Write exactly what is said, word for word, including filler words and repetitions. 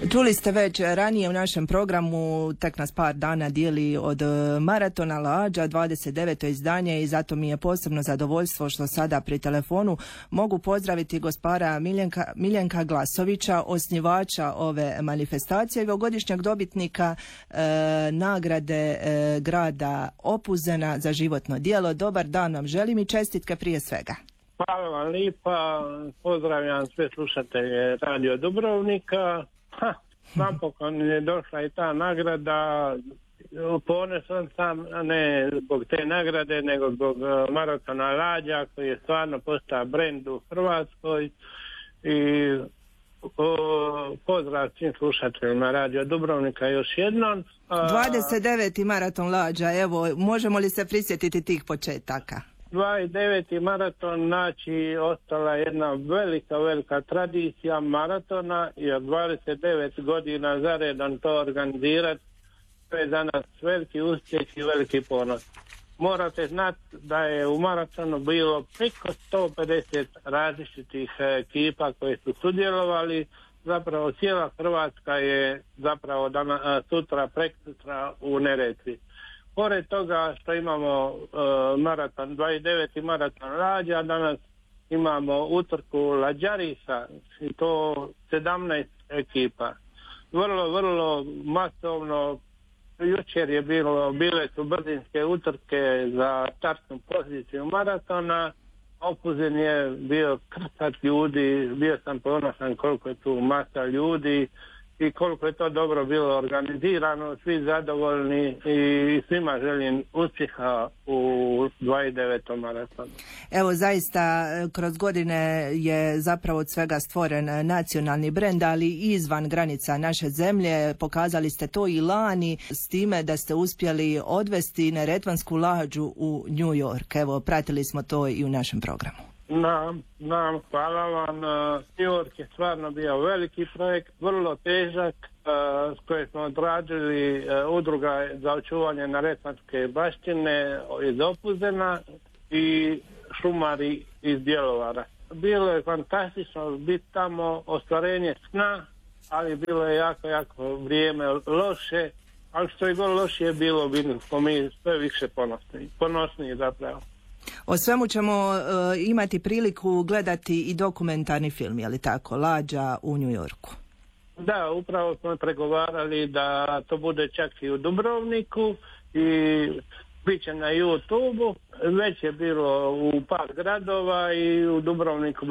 Čuli ste već ranije u našem programu, tek nas par dana dijeli od maratona Lađa, dvadeset deveto izdanje, i zato mi je posebno zadovoljstvo što sada pri telefonu mogu pozdraviti gospara Miljenka, Miljenka Glasovića, osnivača ove manifestacije i ovogodišnjeg dobitnika e, nagrade e, grada Opuzena za životno djelo. Dobar dan vam želim i čestitke prije svega. Hvala vam lipa, pozdravljam sve slušatelje Radio Dubrovnika. Ha, napokon je došla i ta nagrada. Ponosan sam, ne zbog te nagrade, nego zbog maratona Lađa, koji je stvarno postao brend u Hrvatskoj. I o, pozdrav svim slušateljima Radio Dubrovnika još jednom. dvadeset deveti maraton Lađa, evo, možemo li se prisjetiti tih početaka? dvadeset deveti maraton, znači ostala jedna velika, velika tradicija maratona i od dvadeset devet godina zaredom to organizirati, to je za nas veliki uspjeh i veliki ponos. Morate znati da je u maratonu bilo preko sto pedeset različitih ekipa koje su sudjelovali, zapravo cijela Hrvatska je zapravo dana, sutra, preksutra u Neretvi. Pored toga što imamo uh, maraton, dvadeset deveti maraton Lađa, danas imamo utrku Lađarisa i to sedamnaest ekipa. Vrlo, vrlo masovno. Jučer je bilo, bile su brzinske utrke za startnu poziciju maratona. Opuzen je bio krcat ljudi, bio sam ponosan koliko je tu masa ljudi i koliko je to dobro bilo organizirano, svi zadovoljni i svima želim uspjeha u dvadeset devetom maratonu. Evo, zaista kroz godine je zapravo od svega stvoren nacionalni brend, ali izvan granica naše zemlje. Pokazali ste to i lani s time da ste uspjeli odvesti Neretvansku Lađu u New York. Evo, pratili smo to i u našem programu. Nam, nam, hvala vam. New York je stvarno bio veliki projekt, vrlo težak, uh, s kojim smo odrađili uh, udruga za očuvanje neretvanske baštine iz Opuzena i šumari iz Bjelovara. Bilo je fantastično biti tamo, ostvarenje sna, ali bilo je jako, jako vrijeme loše, ali što je god lošije bilo, bili smo mi sve više ponosni, ponosni zapravo. O svemu ćemo uh, imati priliku gledati i dokumentarni film, je li tako, Lađa u New Yorku? Da, upravo smo pregovarali da to bude čak i u Dubrovniku i bit će na YouTube-u. Već je bilo u par gradova i u Dubrovniku